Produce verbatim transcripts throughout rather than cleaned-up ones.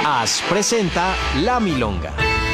As presenta La Milonga.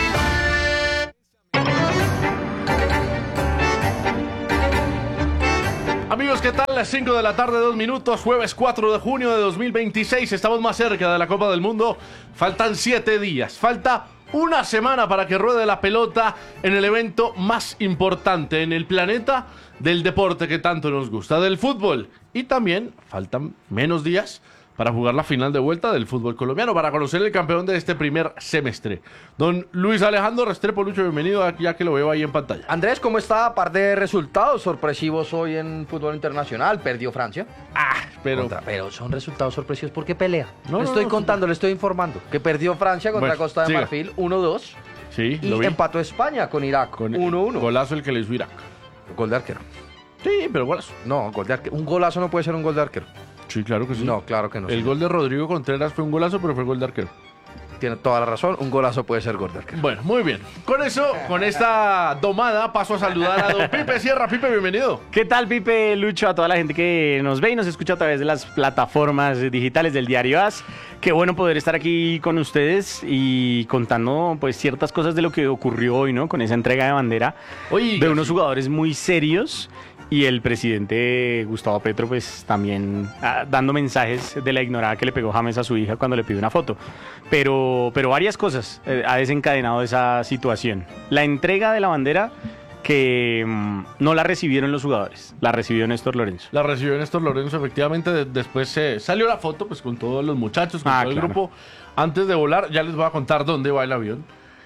Amigos, ¿qué tal? Las cinco de la tarde, dos minutos, jueves cuatro de junio de dos mil veintiséis. Estamos más cerca de la Copa del Mundo. Faltan siete días. Falta una semana para que ruede la pelota en el evento más importante en el planeta del deporte que tanto nos gusta, del fútbol. Y también faltan menos días para jugar la final de vuelta del fútbol colombiano, para conocer el campeón de este primer semestre. Don Luis Alejandro Restrepo Lucho, bienvenido, ya que lo veo ahí en pantalla. Andrés, ¿cómo está? Par de resultados sorpresivos hoy en fútbol internacional. Perdió Francia. Ah, pero... Contra, pero son resultados sorpresivos porque pelea. No, le no, estoy no, contando, sí. le estoy informando. Que perdió Francia contra Bueno, Costa de siga. Marfil uno dos. Sí, Y lo vi. empató España con Irak Con uno uno. Golazo el que le hizo Irak. Gol de arquero. Sí, pero golazo. No, gol de arquero. Un golazo no puede ser un gol de arquero. Sí, claro que sí. No, claro que no. El señor. gol de Rodrigo Contreras fue un golazo, pero fue gol de arquero. Tiene toda la razón. Un golazo puede ser gol de arquero. Bueno, muy bien. Con eso, con esta domada, paso a saludar a don Pipe Sierra. Pipe, bienvenido. ¿Qué tal, Pipe, Lucho, a toda la gente que nos ve y nos escucha a través de las plataformas digitales del Diario As? Qué bueno poder estar aquí con ustedes y contando pues ciertas cosas de lo que ocurrió hoy, ¿no? Con esa entrega de bandera Oye, de unos jugadores muy serios. Y el presidente Gustavo Petro, pues también ah, dando mensajes de la ignorada que le pegó James a su hija cuando le pidió una foto. Pero, pero varias cosas eh, ha desencadenado esa situación. La entrega de la bandera que mmm, no la recibieron los jugadores, la recibió Néstor Lorenzo. La recibió Néstor Lorenzo, efectivamente. de- después eh, salió la foto pues con todos los muchachos, con Ah, todo el claro. grupo. Antes de volar, ya les voy a contar dónde va el avión.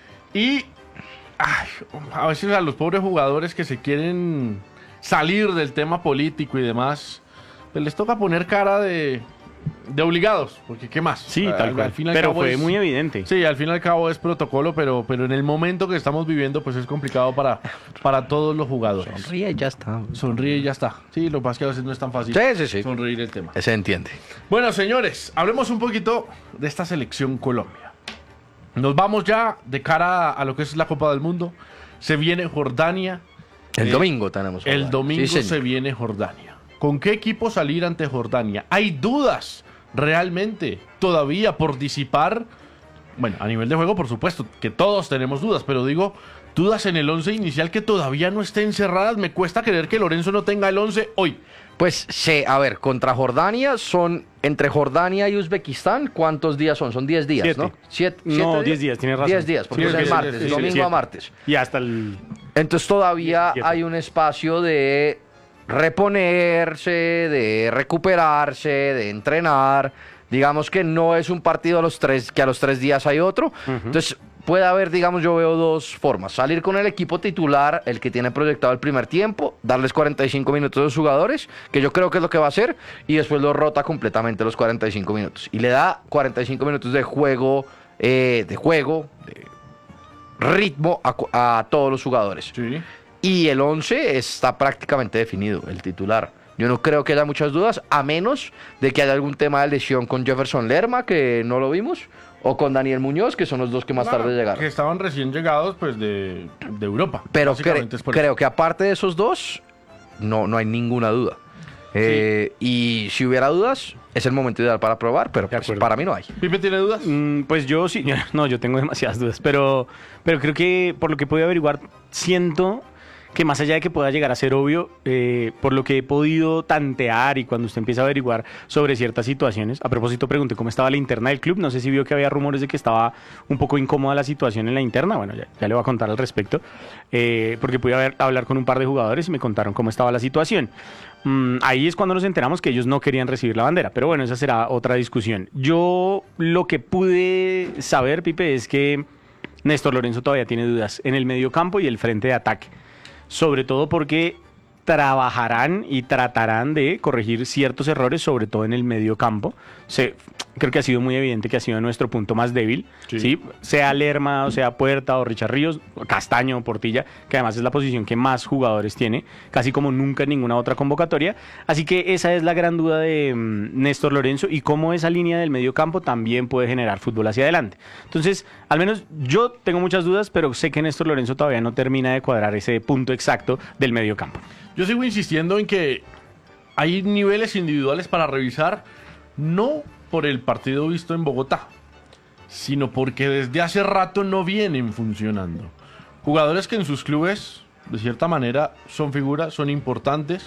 Y ay, a veces a los pobres jugadores que se quieren salir del tema político y demás, pues les toca poner cara de, de obligados, porque ¿qué más? Sí, Al- tal al cual. fin y al Pero cabo fue es- muy evidente. Sí, al fin y al cabo es protocolo, pero, pero en el momento que estamos viviendo, pues es complicado para, para todos los jugadores. Sonríe y ya está. Sonríe y ya está. Sí, lo que pasa es que a veces no es tan fácil Sí, sí, sí. sonreír el tema. Se entiende. Bueno, señores, hablemos un poquito de esta selección Colombia. Nos vamos ya de cara a lo que es la Copa del Mundo. Se viene Jordania. El Eh, domingo tenemos. El domingo Sí, señor. se viene Jordania. ¿Con qué equipo salir ante Jordania? Hay dudas realmente todavía por disipar. Bueno, a nivel de juego, por supuesto, que todos tenemos dudas, pero digo, dudas en el once inicial que todavía no estén cerradas. Me cuesta creer que Lorenzo no tenga el once hoy. Pues, sí, a ver, contra Jordania son, entre Jordania y Uzbekistán, ¿cuántos días son? Son diez días, Siete. ¿no? Siete, No, siete diez días, tienes razón. diez días, porque Sí, es sí, el sí, martes, sí, sí, domingo siete. a martes. Y hasta el... Entonces todavía diecisiete. hay un espacio de reponerse, de recuperarse, de entrenar. Digamos que no es un partido a los tres, que a los tres días hay otro. Entonces puede haber, digamos, yo veo dos formas. Salir con el equipo titular, el que tiene proyectado el primer tiempo, darles cuarenta y cinco minutos a los jugadores, que yo creo que es lo que va a hacer, y después lo rota completamente los cuarenta y cinco minutos. Y le da cuarenta y cinco minutos de juego, eh, de juego, de ritmo a, cu- a todos los jugadores. Sí. Y el once está prácticamente definido, el titular. Yo no creo que haya muchas dudas, a menos de que haya algún tema de lesión con Jefferson Lerma, que no lo vimos, o con Daniel Muñoz, que son los dos que más tarde llegaron. Que estaban recién llegados pues de, de Europa. Pero cre- Básicamente es por creo eso. que aparte de esos dos, no, no hay ninguna duda. Eh, y si hubiera dudas, es el momento ideal para probar, pero pues, acuerdo. para mí no hay. ¿Pipe tiene dudas? Mm, Pues yo sí, no, yo tengo demasiadas dudas, pero, pero creo que por lo que he podido averiguar, siento que más allá de que pueda llegar a ser obvio, eh, por lo que he podido tantear y cuando usted empieza a averiguar sobre ciertas situaciones, a propósito pregunté cómo estaba la interna del club, no sé si vio que había rumores de que estaba un poco incómoda la situación en la interna, bueno, ya, ya le voy a contar al respecto, eh, porque pude haber- hablar con un par de jugadores y me contaron cómo estaba la situación. Mm, ahí es cuando nos enteramos que ellos no querían recibir la bandera, pero bueno, esa será otra discusión. Yo lo que pude saber, Pipe, es que Néstor Lorenzo todavía tiene dudas en el mediocampo y el frente de ataque, sobre todo porque trabajarán y tratarán de corregir ciertos errores, sobre todo en el medio campo. Se, creo que ha sido muy evidente que ha sido nuestro punto más débil, Sí. ¿sí? Sea Lerma, o sea Puerta, o Richard Ríos, o Castaño, o Portilla, que además es la posición que más jugadores tiene, casi como nunca en ninguna otra convocatoria. Así que esa es la gran duda de mm, Néstor Lorenzo y cómo esa línea del medio campo también puede generar fútbol hacia adelante. Entonces, al menos yo tengo muchas dudas, pero sé que Néstor Lorenzo todavía no termina de cuadrar ese punto exacto del medio campo. Yo sigo insistiendo en que hay niveles individuales para revisar, no por el partido visto en Bogotá, sino porque desde hace rato no vienen funcionando. Jugadores que en sus clubes, de cierta manera, son figuras, son importantes,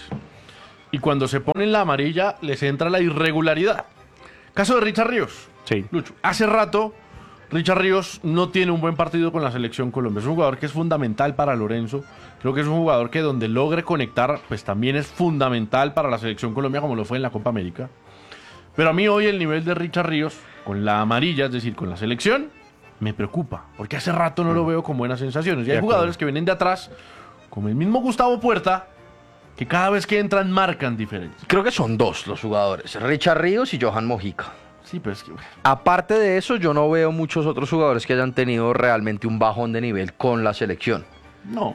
y cuando se ponen la amarilla les entra la irregularidad. Caso de Richard Ríos. Sí. Lucho, hace rato Richard Ríos no tiene un buen partido con la selección Colombia. Es un jugador que es fundamental para Lorenzo. Creo que es un jugador que donde logre conectar, pues también es fundamental para la selección Colombia, como lo fue en la Copa América. Pero a mí hoy el nivel de Richard Ríos, con la amarilla, es decir, con la selección, me preocupa. Porque hace rato no lo veo con buenas sensaciones. Y hay jugadores que vienen de atrás, como el mismo Gustavo Puerta, que cada vez que entran marcan diferencia. Creo que son dos los jugadores, Richard Ríos y Johan Mojica. Sí, pero es que... Aparte de eso, yo no veo muchos otros jugadores que hayan tenido realmente un bajón de nivel con la selección. No.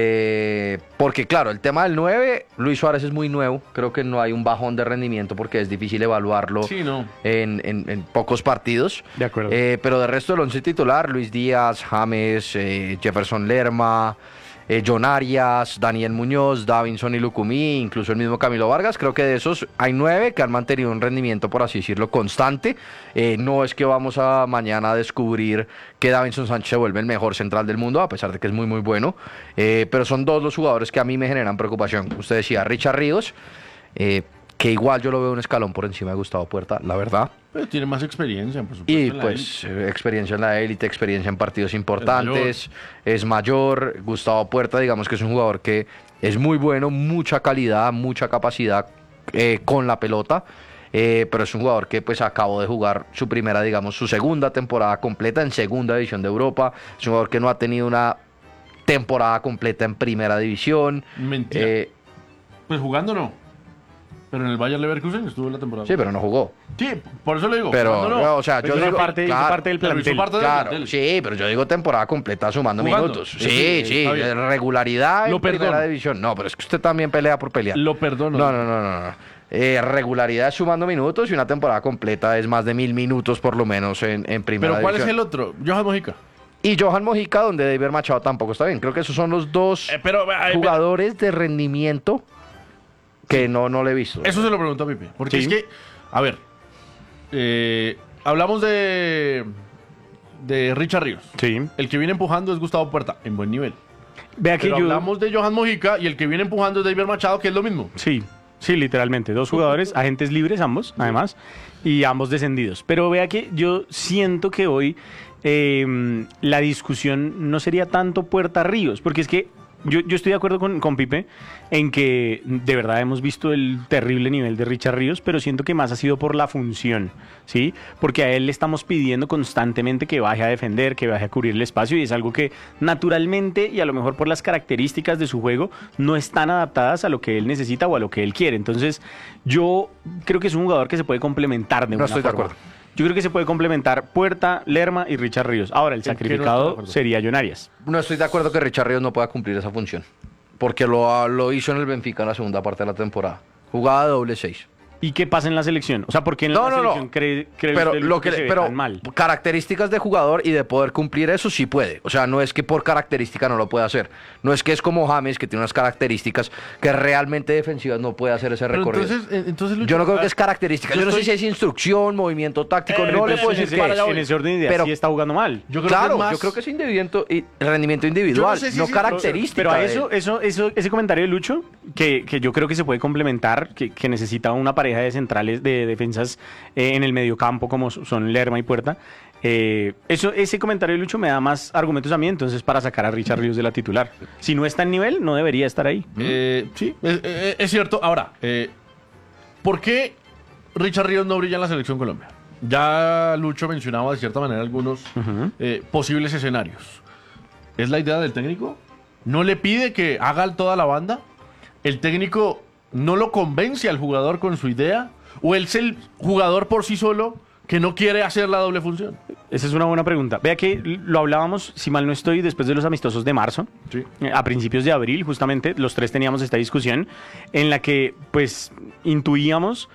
Eh, porque claro, el tema del nueve, Luis Suárez es muy nuevo. Creo que no hay un bajón de rendimiento porque es difícil evaluarlo Sí, no. en, en- en pocos partidos. De acuerdo. Eh, pero de resto del once titular, Luis Díaz, James, eh, Jefferson Lerma, eh, John Arias, Daniel Muñoz, Davinson y Lucumí, incluso el mismo Camilo Vargas. Creo que de esos hay nueve que han mantenido un rendimiento, por así decirlo, constante. Eh, no es que vamos a mañana a descubrir que Davinson Sánchez se vuelve el mejor central del mundo, a pesar de que es muy muy bueno. Eh, pero son dos los jugadores que a mí me generan preocupación. Usted decía Richard Ríos, eh, que igual yo lo veo un escalón por encima de Gustavo Puerta, la verdad. Pero tiene más experiencia, por supuesto. Y en la pues eh, experiencia en la élite, experiencia en partidos importantes, es mayor. Gustavo Puerta, digamos que es un jugador que es muy bueno, mucha calidad, mucha capacidad eh, con la pelota, eh, pero es un jugador que pues acabó de jugar su primera, digamos, su segunda temporada completa en segunda división de Europa. Es un jugador que no ha tenido una temporada completa en primera división. Mentira. Eh, Pues jugando no. Pero en el Bayer Leverkusen estuvo la temporada. sí, pero no jugó. Sí, por eso le digo. Pero, jugando no. o sea, Pero yo hizo digo, parte, hizo claro, parte del pero hizo plantel. parte del Claro, plantel. sí, pero yo digo temporada completa sumando Jugando. minutos. Sí, Sí, sí, sí, está bien. regularidad Lo en primera perdono. división. No, pero es que usted también pelea por pelear. Lo perdono. No, no, no, no. no. Eh, regularidad es sumando minutos y una temporada completa es más de mil minutos por lo menos en, en primera Pero ¿cuál es división. el otro? Johan Mojica. Y Johan Mojica, donde David Machado tampoco está bien. Creo que esos son los dos Eh, pero eh, jugadores de rendimiento que no, no le he visto. eso se lo pregunto a Pipe. Porque Sí. es que, a ver, eh, hablamos de, de Richard Ríos. Sí. El que viene empujando es Gustavo Puerta, en buen nivel. Vea que Pero yo... hablamos de Johan Mojica y el que viene empujando es David Machado, que es lo mismo. Sí, sí, literalmente. Dos jugadores, agentes libres ambos, además, y ambos descendidos. Pero vea que yo siento que hoy eh, la discusión no sería tanto Puerta Ríos, porque es que yo, yo estoy de acuerdo con, con Pipe en que de verdad hemos visto el terrible nivel de Richard Ríos, pero siento que más ha sido por la función, ¿sí? Porque a él le estamos pidiendo constantemente que baje a defender, que baje a cubrir el espacio, y es algo que naturalmente y a lo mejor por las características de su juego no están adaptadas a lo que él necesita o a lo que él quiere. Entonces, yo creo que es un jugador que se puede complementar de No una estoy de forma. acuerdo. Yo creo que se puede complementar Puerta, Lerma y Richard Ríos. Ahora, el ¿En qué no estás de sacrificado acuerdo? sería John Arias. No estoy de acuerdo que Richard Ríos no pueda cumplir esa función. Porque lo, lo hizo en el Benfica en la segunda parte de la temporada. Jugada de doble seis. ¿Y qué pasa en la selección? O sea, ¿por qué en No, la no, selección no. cree, cree Pero, usted lo que, se ve pero tan mal? características de jugador y de poder cumplir eso sí puede. O sea, no es que por característica no lo pueda hacer. No es que es como James, que tiene unas características que realmente defensivas no puede hacer ese Pero recorrido. entonces, eh, entonces Lucho, Yo no creo que ah, es característica. yo Yo no sé estoy- si es instrucción, movimiento táctico. Eh, no le pero puedo en decir ese- que es. En ese orden de ideas Pero- sí está jugando mal. Yo creo Claro, que es más... yo creo que es individuo, y rendimiento individual, Yo no sé si no sí, característica. Pero a de eso, él. eso, eso, ese comentario de Lucho, que, que yo creo que se puede complementar, que, que necesita una pareja de centrales de defensas eh, en el mediocampo, como son Lerma y Puerta. Eh, eso, ese comentario de Lucho me da más argumentos a mí, entonces, para sacar a Richard Ríos de la titular. Si no está en nivel, no debería estar ahí. Eh, sí, es, eh, es cierto. Ahora, eh, ¿por qué Richard Ríos no brilla en la selección Colombia? Ya Lucho mencionaba de cierta manera algunos eh, posibles escenarios. ¿Es la idea del técnico? ¿No le pide que haga toda la banda? ¿El técnico no lo convence al jugador con su idea? ¿O él es el jugador por sí solo que no quiere hacer la doble función? Esa es una buena pregunta. Vea que lo hablábamos, si mal no estoy, después de los amistosos de marzo, Sí. eh, a principios de abril, justamente, los tres teníamos esta discusión en la que, pues, intuíamos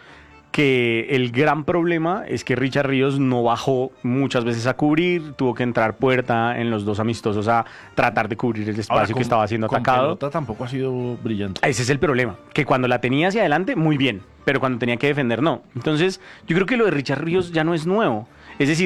que el gran problema es que Richard Ríos no bajó muchas veces a cubrir, tuvo que entrar Puerta en los dos amistosos a tratar de cubrir el espacio Ahora, que con- estaba siendo con atacado. pelota tampoco ha sido brillante. Ese es el problema, que cuando la tenía hacia adelante, muy bien, pero cuando tenía que defender, no. Entonces, yo creo que lo de Richard Ríos ya no es nuevo. Es decir,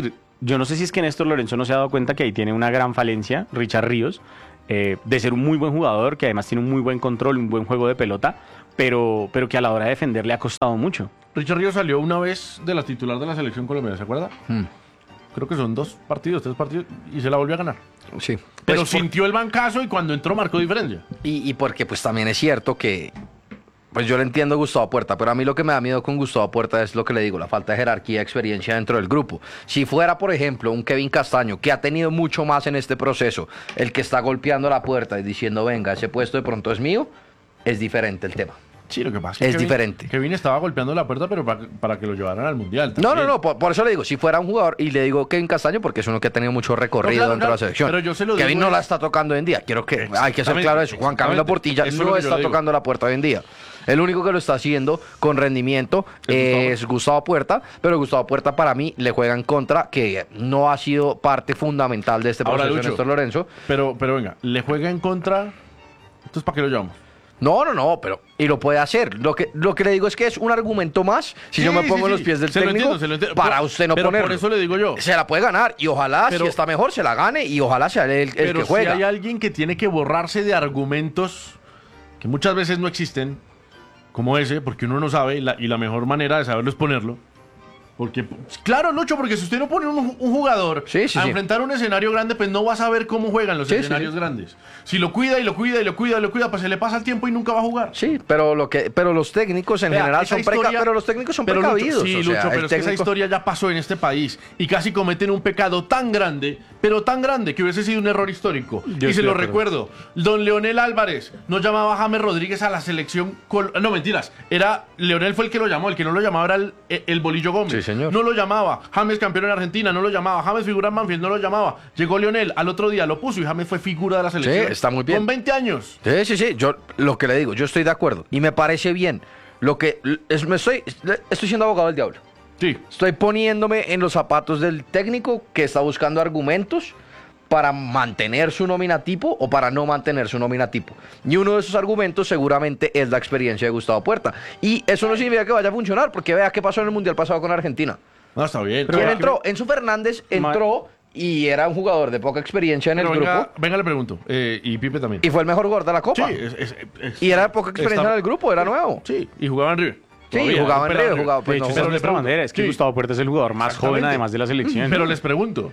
yo no sé si es que Néstor Lorenzo no se ha dado cuenta que ahí tiene una gran falencia, Richard Ríos, eh, de ser un muy buen jugador, que además tiene un muy buen control, un buen juego de pelota, pero, pero que a la hora de defender le ha costado mucho. Richard Ríos salió una vez de la titular de la selección colombiana, ¿se acuerda? Hmm. Creo que son dos partidos, tres partidos, y se la volvió a ganar. Sí. Pero Pues por- sintió el bancazo y cuando entró marcó diferencia. Y, y porque pues también es cierto que, pues yo le entiendo a Gustavo Puerta, pero a mí lo que me da miedo con Gustavo Puerta es lo que le digo, la falta de jerarquía y experiencia dentro del grupo. Si fuera, por ejemplo, un Kevin Castaño, que ha tenido mucho más en este proceso, el que está golpeando la puerta y diciendo, venga, ese puesto de pronto es mío, es diferente el tema. Sí, lo que pasa es que Es Kevin- diferente. Kevin estaba golpeando la puerta, pero para, para que lo llevaran al Mundial. No, no, también. no, por, por eso le digo, si fuera un jugador, y le digo Kevin Castaño porque es uno que ha tenido mucho recorrido No, claro, dentro de la claro, selección. pero yo se lo Kevin digo no es- la está tocando hoy en día, quiero que, hay que ser Exactamente, claro eso. Juan Camilo exactamente. Portilla Eso es no lo que yo está le digo. tocando la puerta hoy en día. El único que lo está haciendo con rendimiento Es es, Gustavo. Gustavo Puerta, pero Gustavo Puerta para mí le juega en contra, que no ha sido parte fundamental de este Ahora, proceso de Lucho, Néstor Lorenzo. Pero, pero venga, le juega en contra. Entonces, ¿para qué lo llevamos? No, no, no, pero y lo puede hacer. Lo que, lo que le digo es que es un argumento más, si Sí, yo me sí, pongo en sí. los pies del Se lo técnico, entiendo, se lo entiendo. para Pero- usted no pero ponerlo. por eso le digo yo. Se la puede ganar y ojalá, Pero- si está mejor, se la gane y ojalá sea él el, el Pero que juega. si hay alguien que tiene que borrarse de argumentos que muchas veces no existen, como ese, porque uno no sabe, y la, y la mejor manera de saberlo es ponerlo. Porque, claro, Lucho, porque si usted no pone un, un jugador Sí, sí, a sí. enfrentar un escenario grande, pues no va a saber cómo juegan los Sí, sí, escenarios sí. grandes. Si lo cuida y lo cuida y lo cuida y lo cuida, pues se le pasa el tiempo y nunca va a jugar. Sí, pero lo que, pero los técnicos en Vea, general esa son preca- historia- pero los técnicos son pero Lucho, precavidos. sí, o sea, Lucho, pero el es que esa técnico- historia ya pasó en este país y casi cometen un pecado tan grande, pero tan grande que hubiese sido un error histórico. Yo y se estoy lo de acuerdo. recuerdo. Don Leonel Álvarez no llamaba a James Rodríguez a la selección. col- No, mentiras. Era Leonel fue el que lo llamó. El que no lo llamaba era el, el Bolillo Gómez. Sí, señor. No lo llamaba. James campeón en Argentina, no lo llamaba. James figura en Banfield, no lo llamaba. Llegó Leonel, al otro día lo puso y James fue figura de la selección. está muy bien. Con veinte años. Sí, sí, sí. Yo lo que le digo, yo estoy de acuerdo y me parece bien. Lo que es, me estoy, estoy siendo abogado del diablo. Sí. Estoy poniéndome en los zapatos del técnico que está buscando argumentos para mantener su nómina tipo o para no mantener su nómina tipo. Y uno de esos argumentos seguramente es la experiencia de Gustavo Puerta. Y eso no significa que vaya a funcionar, porque vea qué pasó en el Mundial pasado con Argentina. No, está bien. ¿Quién Ahora- entró? Enzo Fernández entró y era un jugador de poca experiencia en el Pero venga, grupo. venga, le pregunto. Eh, y Pipe también. Y fue el mejor jugador de la Copa. Sí, es- es- es- Y era de poca experiencia está- en el grupo, era nuevo. Sí, y jugaba en River. Sí, Todavía, jugaba en pero- River, jugaba, De pues hecho, no. esa pero es le nuestra pregunto, bandera, es que sí. Gustavo Puerta es el jugador más joven Exactamente. además de la selección. Pero ¿no? les pregunto,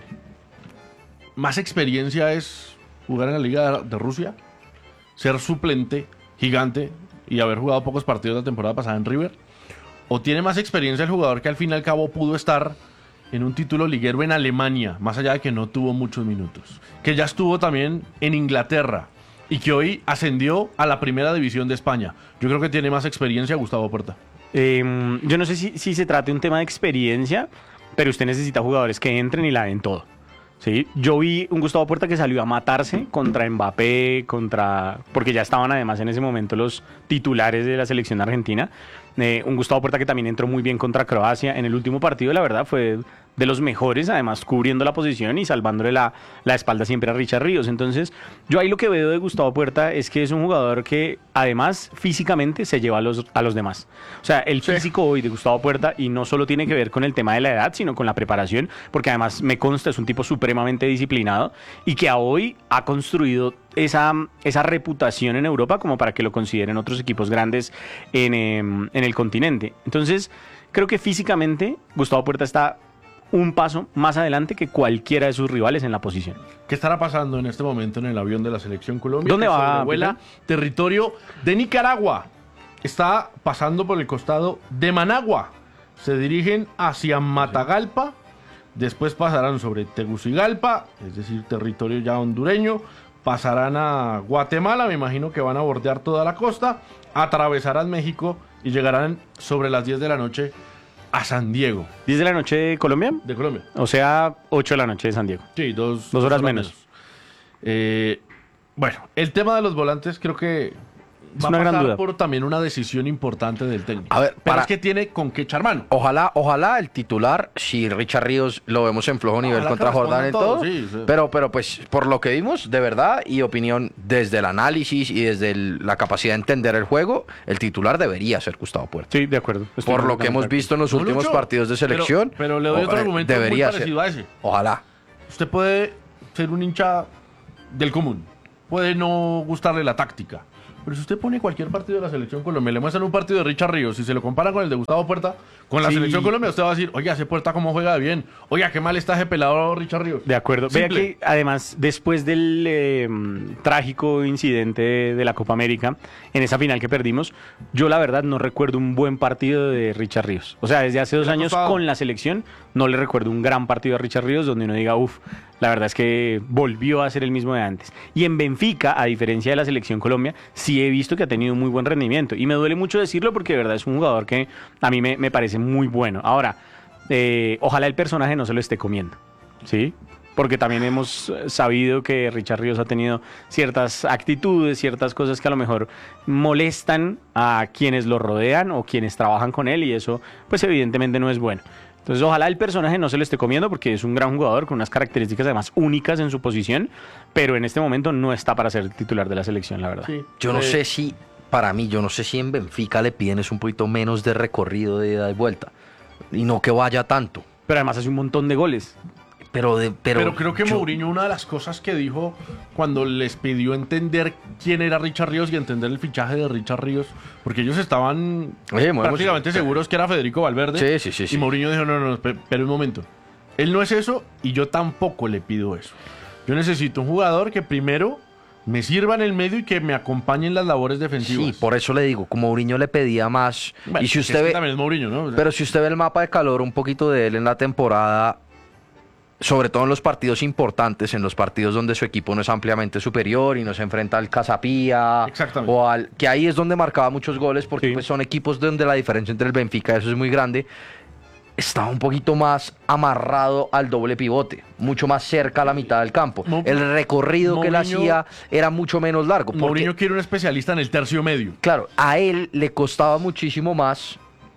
¿más experiencia es jugar en la Liga de- de Rusia? ¿Ser suplente gigante y haber jugado pocos partidos la temporada pasada en River? ¿O tiene más experiencia el jugador que al fin y al cabo pudo estar en un título liguero en Alemania, más allá de que no tuvo muchos minutos? Que ya estuvo también en Inglaterra y que hoy ascendió a la primera división de España. Yo creo que tiene más experiencia Gustavo Puerta. Eh, yo no sé si, si se trata de un tema de experiencia, pero usted necesita jugadores que entren y la den todo. ¿Sí? Yo vi un Gustavo Puerta que salió a matarse contra Mbappé, contra porque ya estaban además en ese momento los titulares de la selección argentina. Eh, un Gustavo Puerta que también entró muy bien contra Croacia. En el último partido, la verdad, fue de los mejores, además cubriendo la posición y salvándole la, la espalda siempre a Richard Ríos. Entonces, yo ahí lo que veo de Gustavo Puerta es que es un jugador que además físicamente se lleva a los, a los demás. O sea, el físico hoy de Gustavo Puerta, y no solo tiene que ver con el tema de la edad, sino con la preparación, porque además me consta, es un tipo supremamente disciplinado y que a hoy ha construido esa, esa reputación en Europa como para que lo consideren otros equipos grandes en, eh, en el continente. Entonces, creo que físicamente Gustavo Puerta está un paso más adelante que cualquiera de sus rivales en la posición. ¿Qué estará pasando en este momento en el avión de la selección Colombia? ¿Dónde que va, sobrevuela territorio de Nicaragua. Está pasando por el costado de Managua. Se dirigen hacia Matagalpa. Después pasarán sobre Tegucigalpa, es decir, territorio ya hondureño. Pasarán a Guatemala, me imagino que van a bordear toda la costa. Atravesarán México y llegarán sobre las diez de la noche a San Diego, ¿diez de la noche de Colombia? de Colombia. O sea, ocho de la noche de San Diego. Sí, dos, Dos horas menos. Eh, bueno, el tema de los volantes creo que Es va una a gran pasar duda. por también una decisión importante del técnico. A ver, pero para- es que tiene con qué echar mano. Ojalá, ojalá el titular, si Richard Ríos lo vemos en flojo nivel Ojalá que contra Jordán en respondan todo, todos, sí, sí. pero, pero pues por lo que vimos, de verdad, y opinión desde el análisis y desde el- la capacidad de entender el juego, el titular debería ser Gustavo Puerta. Sí, de acuerdo. Estoy Por lo que completamente hemos de acuerdo. visto en los No, últimos Lucho, partidos de pero- selección. pero le doy otro o- eh, argumento muy debería parecido ser. a ese. Ojalá. Usted puede ser un hincha del común, puede no gustarle la táctica, pero si usted pone cualquier partido de la Selección Colombia, le muestran un partido de Richard Ríos y se lo compara con el de Gustavo Puerta, con la Sí. Selección Colombia, usted va a decir, oiga, ese Puerta cómo juega de bien, oiga, qué mal está ese pelado Richard Ríos. De acuerdo. Vea Simple. que además, después del eh, trágico incidente de la Copa América, en esa final que perdimos, yo la verdad no recuerdo un buen partido de Richard Ríos. O sea, desde hace dos Le ha años costado. con la selección, no le recuerdo un gran partido de Richard Ríos donde uno diga, uff, la verdad es que volvió a ser el mismo de antes. Y en Benfica, a diferencia de la selección Colombia, sí he visto que ha tenido muy buen rendimiento. Y me duele mucho decirlo porque de verdad es un jugador que a mí me, me parece muy bueno. Ahora, eh, ojalá el personaje no se lo esté comiendo, ¿sí? Porque también hemos eh, sabido que Richard Ríos ha tenido ciertas actitudes, ciertas cosas que a lo mejor molestan a quienes lo rodean o quienes trabajan con él y eso pues evidentemente no es bueno. Entonces ojalá el personaje no se lo esté comiendo porque es un gran jugador con unas características además únicas en su posición, pero en este momento no está para ser titular de la selección, la verdad. Sí. Yo no Eh, sé si, para mí, yo no sé si en Benfica le piden es un poquito menos de recorrido de ida y vuelta. Y no que vaya tanto. Pero además hace un montón de goles. Pero, de, pero, Pero, creo que yo- Mourinho, una de las cosas que dijo cuando les pidió entender quién era Richard Ríos y entender el fichaje de Richard Ríos, porque ellos estaban Oye, movemos- prácticamente seguros que era Federico Valverde. Sí, sí, sí, sí. Y Mourinho dijo, no, no, no, espe- espera un momento. Él no es eso y yo tampoco le pido eso. Yo necesito un jugador que primero me sirva en el medio y que me acompañe en las labores defensivas. Sí, por eso le digo, como Mourinho le pedía más. Bueno, y si es usted que ve, también es Mourinho, ¿no? O sea, pero si usted ve el mapa de calor un poquito de él en la temporada, sobre todo en los partidos importantes, en los partidos donde su equipo no es ampliamente superior y no se enfrenta al Casapía Exactamente. o al que ahí es donde marcaba muchos goles porque Sí. pues, son equipos donde la diferencia entre el Benfica eso es muy grande. Estaba un poquito más amarrado al doble pivote, mucho más cerca a la mitad del campo. Mo- El recorrido que él Mourinho- hacía era mucho menos largo. porque- Mourinho quiere un especialista en el tercio medio. Claro, a él le costaba muchísimo más,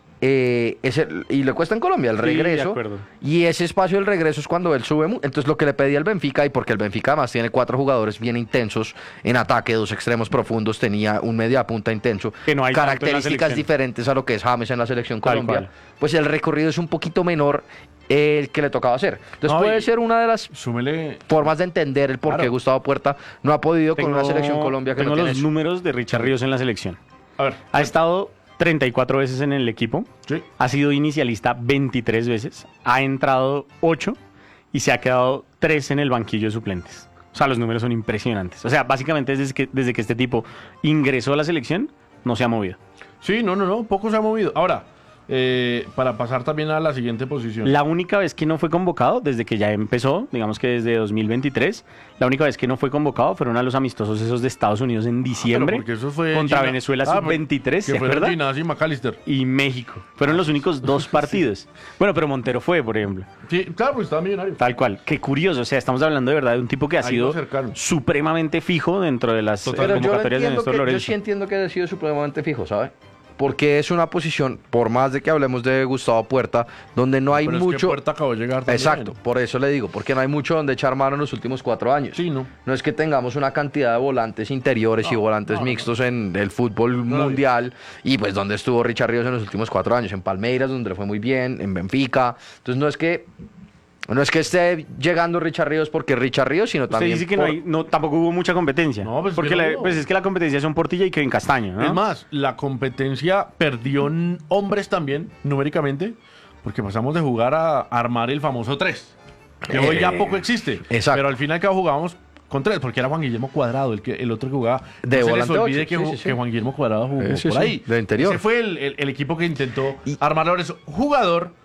eh, ese, y le cuesta en Colombia el Sí, de regreso. acuerdo. Y ese espacio del regreso es cuando él sube. mu- Entonces lo que le pedía al Benfica, y porque el Benfica además tiene cuatro jugadores bien intensos en ataque, dos extremos profundos, tenía un media punta intenso, Que no hay tanto en la características selección. diferentes a lo que es James en la selección Tal Colombia, cual. pues el recorrido es un poquito menor eh, el que le tocaba hacer. Entonces No, puede y- ser una de las Súmele. formas de entender el por qué Claro. Gustavo Puerta no ha podido con una Tengo- selección Colombia que tengo no tiene los eso. números de Richard Ríos en la selección. A ver. Ha estado treinta y cuatro veces en el equipo. Sí. Ha sido inicialista veintitrés veces. Ha entrado ocho y se ha quedado tres en el banquillo de suplentes. O sea, los números son impresionantes. O sea, básicamente desde que, desde que este tipo ingresó a la selección, no se ha movido. Sí, no, no, no, poco se ha movido. Ahora, eh, para pasar también a la siguiente posición. La única vez que no fue convocado, desde que ya empezó, digamos que desde dos mil veintitrés, la única vez que no fue convocado fueron a los amistosos esos de Estados Unidos en diciembre Ah, porque eso fue contra Gina- Venezuela Ah, sub veintitrés, que ¿se fueron acuerda? Ginás y McAllister. Y México. Fueron los únicos dos partidos. Bueno, pero Montero fue, por ejemplo. Sí, claro, porque estaba millonario. Tal cual. Qué curioso. O sea, estamos hablando de verdad de un tipo que ha Algo sido cercano. supremamente fijo dentro de las eh, Total. Pero yo, convocatorias de entiendo Néstor que, yo Lorenzo. sí entiendo que haya sido supremamente fijo, ¿sabe? Porque es una posición, por más de que hablemos de Gustavo Puerta, donde no hay Pero es que mucho... Puerta acabó de llegar también. Exacto, por eso le digo, porque no hay mucho donde echar mano en los últimos cuatro años. Sí, no. No es que tengamos una cantidad de volantes interiores y No, volantes no, no. mixtos en el fútbol No, mundial, y pues donde estuvo Richard Ríos en los últimos cuatro años, en Palmeiras, donde le fue muy bien, en Benfica. Entonces no es que... No es que esté llegando Richard Ríos porque Richard Ríos, sino Usted también dice que no por- hay, no, tampoco hubo mucha competencia. No, pues, porque que no la- hubo. pues es que la competencia son Portilla y Kevin Castaño, ¿no? Es más, la competencia perdió en hombres también, numéricamente, porque pasamos de jugar a armar el famoso tres, que hoy ya Eh, poco existe. exacto. Pero al final que jugábamos con tres, porque era Juan Guillermo Cuadrado el, que, el otro que jugaba. De no se les volante olvide ocho, que, sí, ju- sí, sí. que Juan Guillermo Cuadrado jugó Sí, sí, por sí, ahí. de interior. Ese fue el, el- el equipo que intentó Y- armar ahora eso. Jugador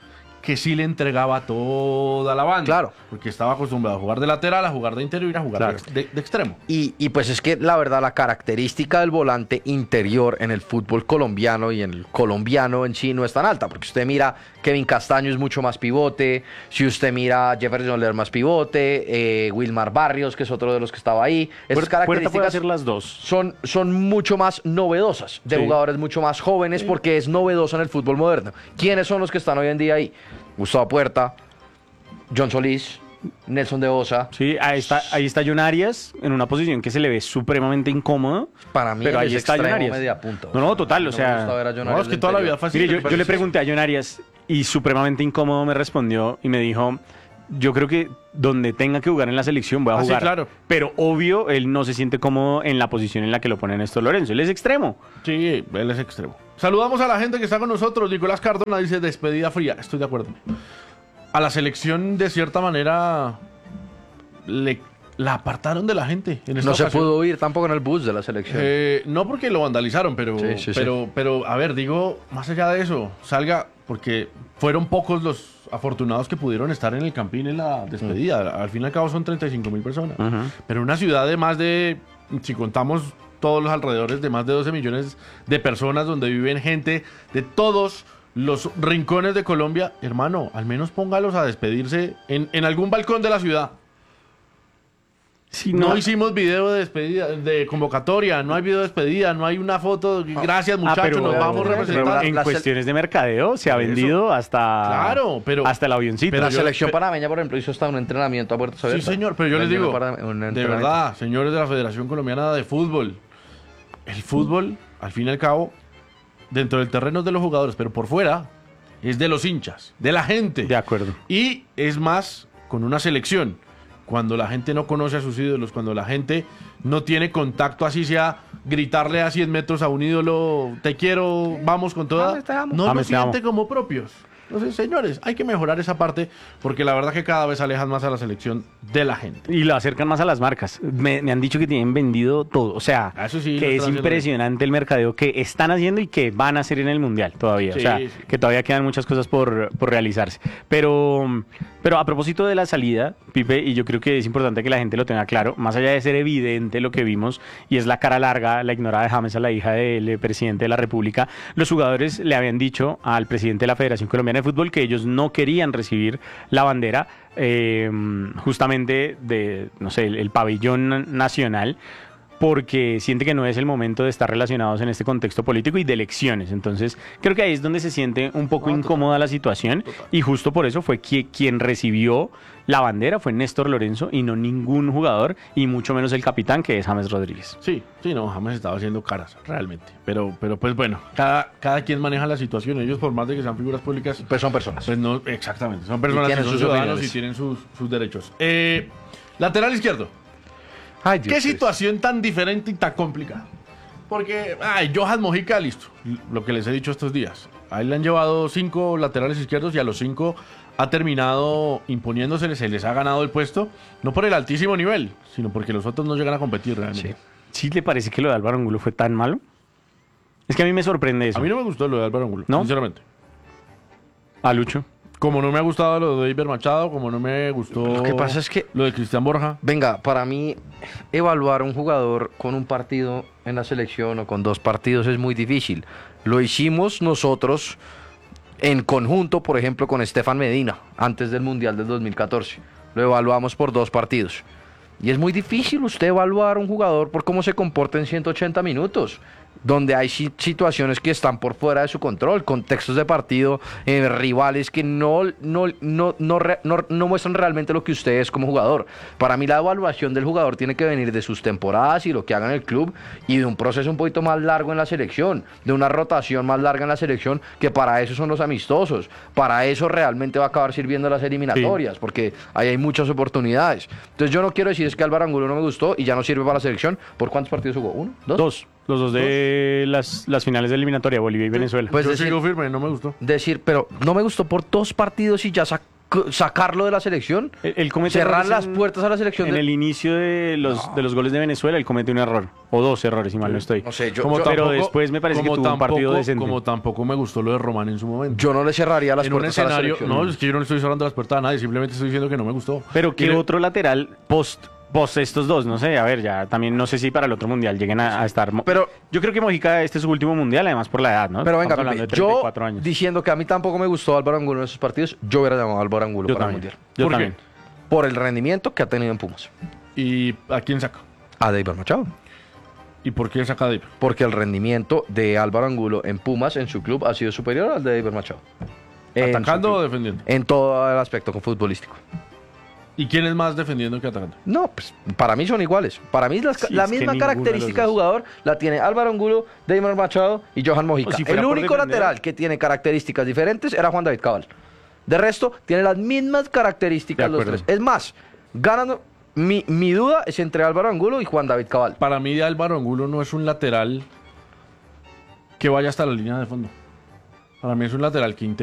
que sí le entregaba toda la banda. Claro. Porque estaba acostumbrado a jugar de lateral, a jugar de interior y a jugar Claro. de, de- de extremo. Y, y pues es que la verdad la característica del volante interior en el fútbol colombiano y en el colombiano en sí no es tan alta, porque usted mira Kevin Castaño es mucho más pivote, si usted mira Jefferson Ler más pivote, eh, Wilmar Barrios, que es otro de los que estaba ahí, esas Puerta, Puerta puede características hacer las dos. son, son mucho más novedosas, de Sí. jugadores mucho más jóvenes, porque es novedoso en el fútbol moderno. ¿Quiénes son los que están hoy en día ahí? Gustavo Puerta, John Solís, Nelson de Osa. Sí, ahí está, ahí está John Arias en una posición que se le ve supremamente incómodo. Para mí pero él ahí es está John extremo Arias. media punta. No, no, total, o No me gusta sea. ver a John No, Arias es que de toda la interior. vida fue así. Mire, yo, pero yo le es- pregunté a John Arias y supremamente incómodo me respondió y me dijo, yo creo que donde tenga que jugar en la selección voy a Ah, sí, jugar. claro. Pero obvio, él no se siente cómodo en la posición en la que lo pone Néstor Lorenzo. Él es extremo. Sí, él es extremo. Saludamos a la gente que está con nosotros. Nicolás Cardona dice despedida fría. Estoy de acuerdo. A la selección, de cierta manera, le, la apartaron de la gente. En esta No se ocasión. pudo ir tampoco en el bus de la selección. Eh, no porque lo vandalizaron, pero, Sí, sí, sí. pero, pero, a ver, digo, más allá de eso, salga, porque fueron pocos los afortunados que pudieron estar en el Campín en la despedida. Mm. Al fin y al cabo son treinta y cinco mil personas. Pero una ciudad de más de, si contamos todos los alrededores, de más de doce millones de personas, donde viven gente de todos los rincones de Colombia, hermano, al menos póngalos a despedirse en, en algún balcón de la ciudad. Sí, No, no, hicimos video de despedida, de convocatoria, no hay video de despedida, no hay una foto. Gracias, Ah, muchachos, pero- nos vamos pero- representando. la- en la- cuestiones de mercadeo se ha Por eso. vendido hasta, Claro, pero- hasta el avioncito. pero la yo- selección pe- panameña, por ejemplo, hizo hasta un entrenamiento a puertas Sí, abiertas. señor, pero yo les Vendió digo, una para- un de entrenamiento. verdad, señores de la Federación Colombiana de Fútbol, el fútbol, al fin y al cabo, dentro del terreno es de los jugadores, pero por fuera es de los hinchas, de la gente. De acuerdo. Y es más con una selección. Cuando la gente no conoce a sus ídolos, cuando la gente no tiene contacto, así sea gritarle a cien metros a un ídolo, te quiero, vamos con toda, James, te amo. no James, lo te amo. siente como propios. Entonces, señores, hay que mejorar esa parte porque la verdad que cada vez alejan más a la selección de la gente. Y lo acercan más a las marcas. Me, me han dicho que tienen vendido todo. O sea, Ah, eso sí, lo que es están haciendo impresionante el mercadeo que están haciendo y que van a hacer en el Mundial todavía. Sí, o sea, sí. que todavía quedan muchas cosas por, por realizarse. Pero, pero a propósito de la salida, Pipe, y yo creo que es importante que la gente lo tenga claro, más allá de ser evidente lo que vimos, y es la cara larga, la ignorada de James a la hija del eh, presidente de la República, los jugadores le habían dicho al presidente de la Federación Colombiana de Fútbol que ellos no querían recibir la bandera eh, justamente de, no sé, el, el pabellón nacional, porque siente que no es el momento de estar relacionados en este contexto político y de elecciones. Entonces, creo que ahí es donde se siente un poco No, incómoda la situación y justo por eso fue que, quien recibió la bandera fue Néstor Lorenzo y no ningún jugador y mucho menos el capitán, que es James Rodríguez. Sí, sí, no, James estaba haciendo caras, realmente. Pero, pero pues bueno, cada, cada quien maneja la situación. Ellos, por más de que sean figuras públicas, Pues son personas. pues no, exactamente. Son personas tienen que son sus ciudadanos opiniones. y tienen sus, sus derechos. Eh, lateral izquierdo. Ay, Dios ¿Qué Cristo. situación tan diferente y tan complicada? Porque, ay, Johan Mojica, listo. Lo que les he dicho estos días. A él le han llevado cinco laterales izquierdos y a los cinco ha terminado imponiéndose, se les ha ganado el puesto, no por el altísimo nivel, sino porque los otros no llegan a competir realmente. ¿Sí le parece que lo de Álvaro Angulo fue tan malo? Es que a mí me sorprende eso. A mí no me gustó lo de Álvaro Angulo, ¿No? sinceramente. A Lucho. Como no me ha gustado lo de Iber Machado, como no me gustó Lo que pasa es que- lo de Cristian Borja. Venga, para mí, evaluar a un jugador con un partido en la selección o con dos partidos es muy difícil. Lo hicimos nosotros en conjunto, por ejemplo, con Estefan Medina, antes del Mundial del dos mil catorce. Lo evaluamos por dos partidos. Y es muy difícil usted evaluar a un jugador por cómo se comporta en ciento ochenta minutos, donde hay si- situaciones que están por fuera de su control, contextos de partido, eh, rivales que no, no, no, no, re- no- no muestran realmente lo que usted es como jugador. Para mí la evaluación del jugador tiene que venir de sus temporadas y lo que haga en el club y de un proceso un poquito más largo en la selección, de una rotación más larga en la selección, que para eso son los amistosos, para eso realmente va a acabar sirviendo las eliminatorias, porque ahí hay muchas oportunidades. Entonces yo no quiero decir es que Álvaro Angulo no me gustó y ya no sirve para la selección. ¿Por cuántos partidos jugó? ¿Uno? ¿Dos? Dos. Los dos de las, las finales de eliminatoria, Bolivia y Venezuela. Pues Yo decir- sigo firme, no me gustó. decir, pero no me gustó por dos partidos y ya sa- co- sacarlo de la selección, Él, él comete cerrar errores las en- puertas a la selección. En de- el inicio de los, de los goles de Venezuela, él comete un error. O dos errores, si mal no estoy. No sé, yo, Como yo- Pero tampoco- después me parece que como tuvo un partido tampoco- decente. Como tampoco me gustó lo de Román en su momento. yo no le cerraría las en un puertas a la escenario, selección. no, es que yo no le estoy cerrando las puertas a nadie, simplemente estoy diciendo que no me gustó. Pero ¿qué Mire, otro lateral post, post estos dos? No sé, a ver, ya también no sé si para el otro mundial lleguen a, a estar. mo- Pero- yo creo que Mojica este es su último mundial, además por la edad, ¿no? Pero venga, Estamos hablando Pipe, de treinta y yo cuatro años. diciendo que a mí tampoco me gustó Álvaro Angulo en esos partidos, yo hubiera llamado a Álvaro Angulo Yo para también. el Mundial. Yo ¿Por qué? también. Por el rendimiento que ha tenido en Pumas. ¿Y a quién saca? A David Machado. ¿Y por quién saca a David? Porque el rendimiento de Álvaro Angulo en Pumas, en su club, ha sido superior al de David Machado. En su ¿Atacando o club. defendiendo? En todo el aspecto futbolístico. ¿Y quién es más defendiendo que atacando? No, pues para mí son iguales. Para mí las- Sí, la es que misma ninguno de característica de, los dos. jugador la tiene Álvaro Angulo, David Machado y Johan Mojica. O si fuera el por único defender. lateral que tiene características diferentes era Juan David Cabal. De resto, tiene las mismas características De los acuerdo. tres. Es más, ganan. Mi, mi duda es entre Álvaro Angulo y Juan David Cabal. Para mí, Álvaro Angulo no es un lateral que vaya hasta la línea de fondo. Para mí es un lateral que intenta